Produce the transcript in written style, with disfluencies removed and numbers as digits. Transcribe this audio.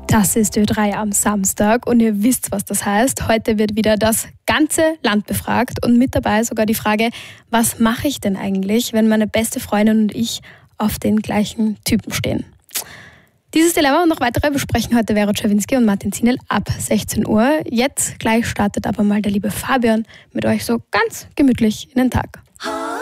Das ist Ö3 am Samstag und ihr wisst, was das heißt. Heute wird wieder das ganze Land befragt und mit dabei sogar die Frage, was mache ich denn eigentlich, wenn meine beste Freundin und ich auf den gleichen Typen stehen? Dieses Dilemma und noch weitere besprechen heute Vera Czerwinski und Martin Zienel ab 16 Uhr. Jetzt gleich startet aber mal der liebe Fabian mit euch so ganz gemütlich in den Tag.